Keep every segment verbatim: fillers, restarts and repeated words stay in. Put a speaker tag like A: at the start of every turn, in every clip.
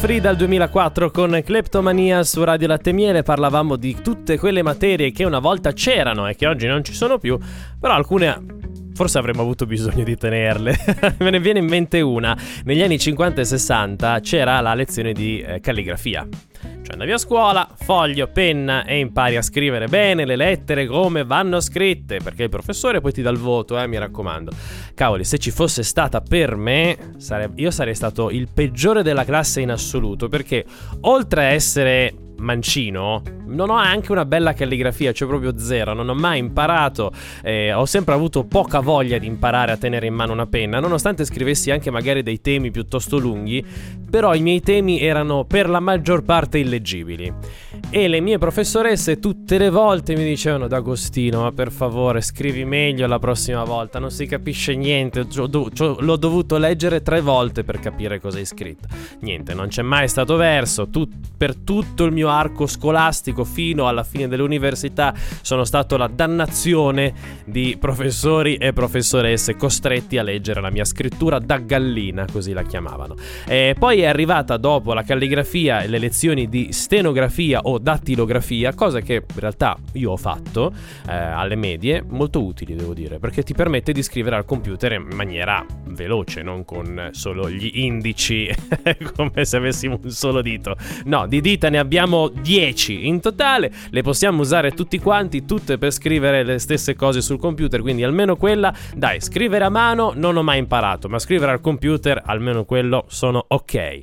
A: Free dal duemilaquattro con Kleptomania su Radio Latte Miele. Parlavamo di tutte quelle materie che una volta c'erano e che oggi non ci sono più, però alcune forse avremmo avuto bisogno di tenerle. Me ne viene in mente una. Negli anni cinquanta e sessanta c'era la lezione di eh, calligrafia. Cioè andavi a scuola, foglio, penna e impari a scrivere bene le lettere come vanno scritte, perché il professore poi ti dà il voto, eh, mi raccomando. Cavoli, se ci fosse stata per me, sare- io sarei stato il peggiore della classe in assoluto, perché oltre a essere mancino, non ho anche una bella calligrafia, cioè proprio zero, non ho mai imparato, eh, ho sempre avuto poca voglia di imparare a tenere in mano una penna, nonostante scrivessi anche magari dei temi piuttosto lunghi, però i miei temi erano per la maggior parte illeggibili. E le mie professoresse tutte le volte mi dicevano: D'Agostino, ma per favore scrivi meglio la prossima volta, non si capisce niente, l'ho dovuto leggere tre volte per capire cosa hai scritto. Niente, non c'è mai stato verso. Tut- per tutto il mio arco scolastico fino alla fine dell'università sono stato la dannazione di professori e professoresse costretti a leggere la mia scrittura da gallina, così la chiamavano. E poi è arrivata dopo la calligrafia e le lezioni di stenografia o dattilografia, cosa che in realtà io ho fatto eh, alle medie, molto utili devo dire, perché ti permette di scrivere al computer in maniera veloce, non con solo gli indici come se avessimo un solo dito. No, di dita ne abbiamo dieci in totale, le possiamo usare tutti quanti, tutte per scrivere le stesse cose sul computer, quindi almeno quella, dai, scrivere a mano non ho mai imparato, ma scrivere al computer almeno quello sono ok.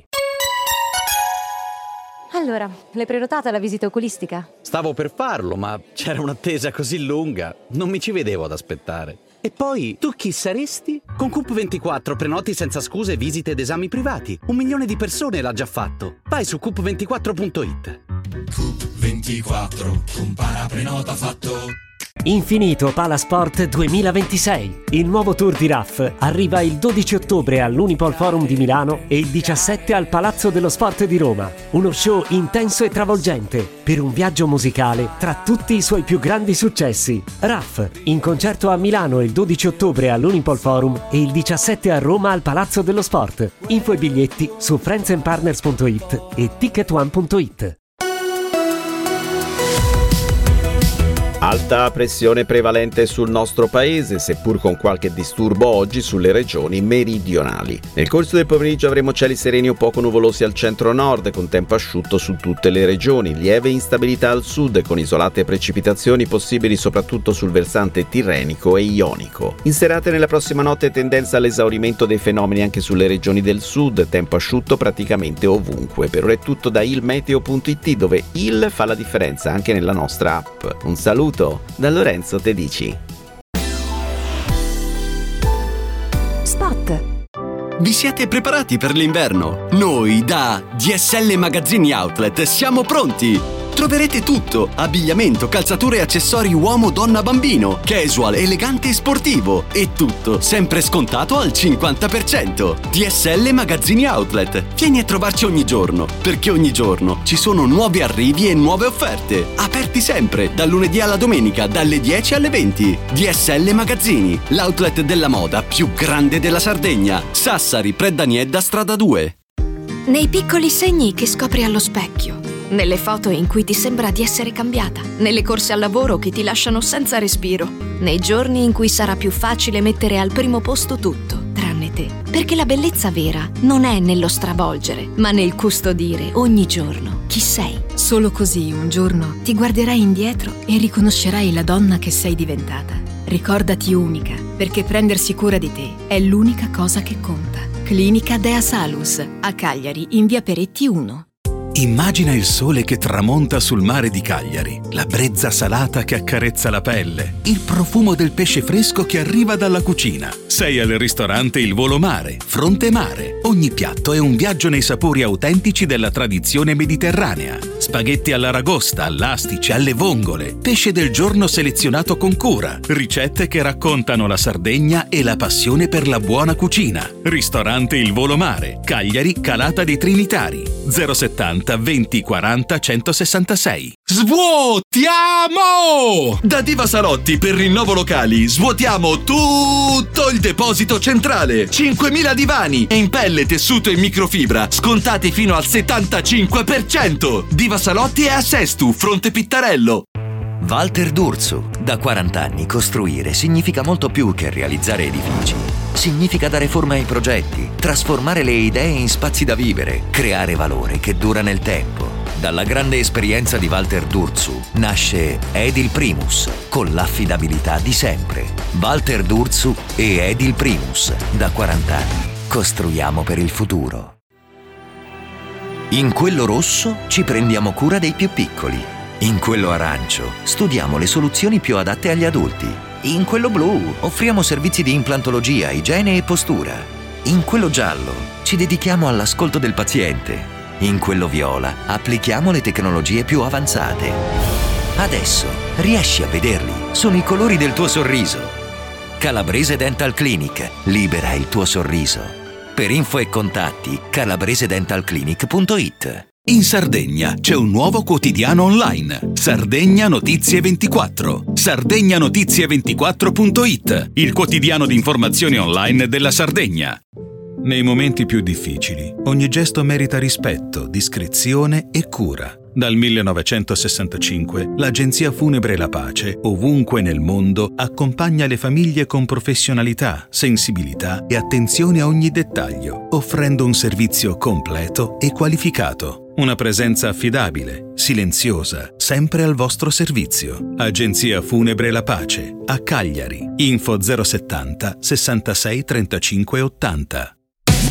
B: Allora, l'hai prenotata la visita oculistica?
C: Stavo per farlo, ma c'era un'attesa così lunga, non mi ci vedevo ad aspettare. E poi, tu chi saresti? Con Coop ventiquattro prenoti senza scuse visite ed esami privati. Un milione di persone l'ha già fatto. Vai su coop ventiquattro punto it.
D: Coop ventiquattro, compara prenota fatto.
E: Infinito Palasport duemilaventisei. Il nuovo tour di R A F arriva il dodici ottobre all'Unipol Forum di Milano e il diciassette al Palazzo dello Sport di Roma. Uno show intenso e travolgente per un viaggio musicale tra tutti i suoi più grandi successi. R A F in concerto a Milano il dodici ottobre all'Unipol Forum e il diciassette a Roma al Palazzo dello Sport. Info e biglietti su friends and partners punto it e ticket one punto it.
F: Alta pressione prevalente sul nostro paese, seppur con qualche disturbo oggi sulle regioni meridionali. Nel corso del pomeriggio avremo cieli sereni o poco nuvolosi al centro-nord, con tempo asciutto su tutte le regioni, lieve instabilità al sud, con isolate precipitazioni possibili soprattutto sul versante tirrenico e ionico. In serata nella prossima notte tendenza all'esaurimento dei fenomeni anche sulle regioni del sud, tempo asciutto praticamente ovunque. Per ora è tutto da ilmeteo punto it, dove il fa la differenza anche nella nostra app. Un saluto da Lorenzo Tedici.
B: Spot.
G: Vi siete preparati per l'inverno? Noi da D S L Magazzini Outlet siamo pronti! Troverete tutto: abbigliamento, calzature e accessori uomo, donna, bambino, casual, elegante e sportivo. E tutto sempre scontato al cinquanta per cento. D S L Magazzini Outlet. Vieni a trovarci ogni giorno, perché ogni giorno ci sono nuovi arrivi e nuove offerte. Aperti sempre, dal lunedì alla domenica, dalle dieci alle venti. D S L Magazzini, l'outlet della moda più grande della Sardegna. Sassari, Preddaniedda, strada due.
H: Nei piccoli segni che scopri allo specchio, nelle foto in cui ti sembra di essere cambiata, nelle corse al lavoro che ti lasciano senza respiro, nei giorni in cui sarà più facile mettere al primo posto tutto, tranne te. Perché la bellezza vera non è nello stravolgere, ma nel custodire ogni giorno chi sei.
I: Solo così un giorno ti guarderai indietro e riconoscerai la donna che sei diventata. Ricordati unica, perché prendersi cura di te è l'unica cosa che conta. Clinica Dea Salus, a Cagliari, in via Peretti uno.
J: Immagina il sole che tramonta sul mare di Cagliari, la brezza salata che accarezza la pelle, il profumo del pesce fresco che arriva dalla cucina. Sei al ristorante Il Volo Mare, Fronte Mare. Ogni piatto è un viaggio nei sapori autentici della tradizione mediterranea. Spaghetti all'aragosta, all'astice, alle vongole, pesce del giorno selezionato con cura, ricette che raccontano la Sardegna e la passione per la buona cucina. Ristorante Il Volo Mare, Cagliari, Calata dei Trinitari, zero settanta ottanta venti quaranta centosessantasei.
G: Svuotiamo! Da Diva Salotti per Rinnovo Locali svuotiamo tutto il deposito centrale. cinquemila divani in pelle, tessuto e microfibra scontati fino al settantacinque per cento. Diva Salotti è a Sestu, Fronte Pittarello.
K: Walter D'Urso. Da quaranta anni costruire significa molto più che realizzare edifici. Significa dare forma ai progetti, trasformare le idee in spazi da vivere, creare valore che dura nel tempo. Dalla grande esperienza di Walter D'Urso nasce Edil Primus, con l'affidabilità di sempre. Walter D'Urso e Edil Primus. Da quaranta anni costruiamo per il futuro. In quello rosso ci prendiamo cura dei più piccoli. In quello arancio studiamo le soluzioni più adatte agli adulti. In quello blu offriamo servizi di implantologia, igiene e postura. In quello giallo ci dedichiamo all'ascolto del paziente. In quello viola applichiamo le tecnologie più avanzate. Adesso riesci a vederli, sono i colori del tuo sorriso. Calabrese Dental Clinic, libera il tuo sorriso. Per info e contatti calabrese dental clinic punto it.
J: In Sardegna c'è un nuovo quotidiano online, Sardegna Notizie ventiquattro. sardegna notizie ventiquattro punto it, il quotidiano di informazioni online della Sardegna. Nei momenti più difficili, ogni gesto merita rispetto, discrezione e cura. Dal millenovecentosessantacinque, l'Agenzia Funebre La Pace, ovunque nel mondo, accompagna le famiglie con professionalità, sensibilità e attenzione a ogni dettaglio, offrendo un servizio completo e qualificato. Una presenza affidabile, silenziosa, sempre al vostro servizio. Agenzia Funebre La Pace, a Cagliari. Info zero settanta sessantasei trentacinque ottanta.